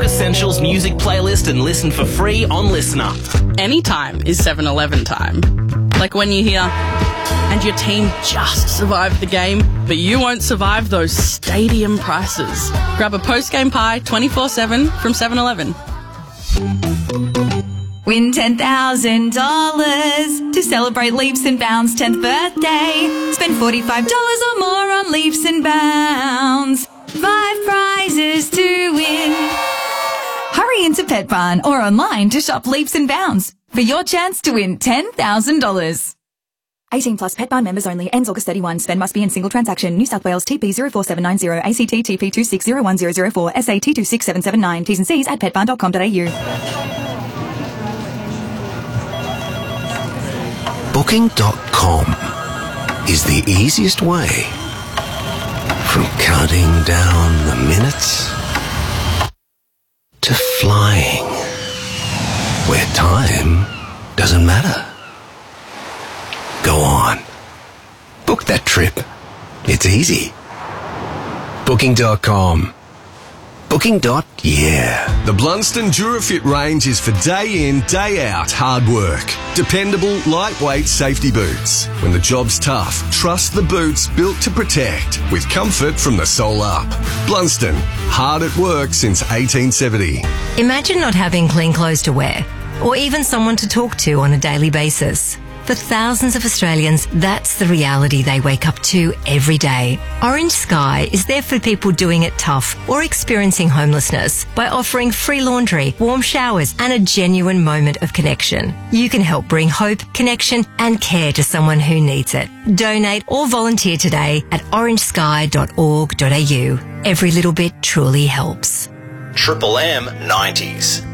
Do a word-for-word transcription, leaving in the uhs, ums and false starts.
Essentials music playlist and listen for free on Listener. Anytime is seven eleven time. Like when you hear, and your team just survived the game, but you won't survive those stadium prices. Grab a post-game pie twenty-four seven from seven eleven. Win ten thousand dollars to celebrate Leaps and Bounds' tenth birthday. Spend forty-five dollars or more on Leaps and Bounds. Five prizes to win. Hurry into Pet Barn or online to shop Leaps and Bounds for your chance to win ten thousand dollars. eighteen plus Pet Barn members only. Ends August thirty-first. Spend must be in single transaction. New South Wales T P zero four seven nine zero, A C T T P two six zero one zero zero four, S A T two six seven seven nine. T's and C's at pet barn dot com dot a u. Booking dot com is the easiest way from counting down the minutes to flying, where time doesn't matter. Go on. Book that trip. It's easy. Booking dot com. Booking. Yeah. The Blunston Durafit range is for day in, day out hard work. Dependable, lightweight safety boots. When the job's tough, trust the boots built to protect with comfort from the sole up. Blunston, hard at work since eighteen seventy. Imagine not having clean clothes to wear or even someone to talk to on a daily basis. For thousands of Australians, that's the reality they wake up to every day. Orange Sky is there for people doing it tough or experiencing homelessness by offering free laundry, warm showers and a genuine moment of connection. You can help bring hope, connection and care to someone who needs it. Donate or volunteer today at orange sky dot org dot a u. Every little bit truly helps. Triple M nineties.